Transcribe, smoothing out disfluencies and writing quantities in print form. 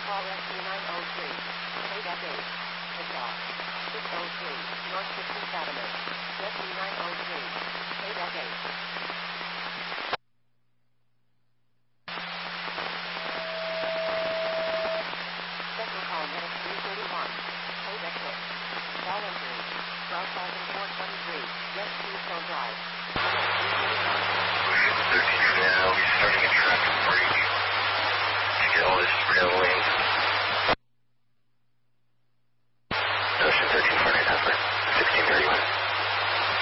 call SC903. KF8. Takeoff. 603. North 15th Avenue. SC903. KF8. Central call minutes 331. KF6. Call entry. 12,423. Yes, please don't drive. Now, we're starting a traffic break to get all this railway